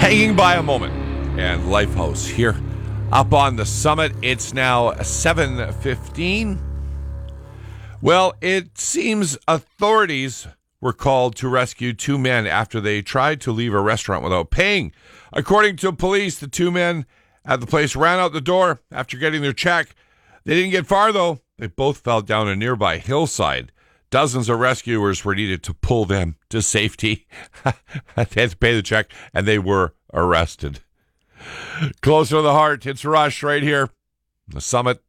hanging by a moment. And Lifehouse here up on the summit. It's now 7:15. Well, it seems authorities were called to rescue two men after they tried to leave a restaurant without paying. According to police, the two men at the place ran out the door after getting their check. They didn't get far, though. They both fell down a nearby hillside. Dozens of rescuers were needed to pull them to safety. They had to pay the check, and they were arrested. Closer to the heart, it's Rush right here. The summit,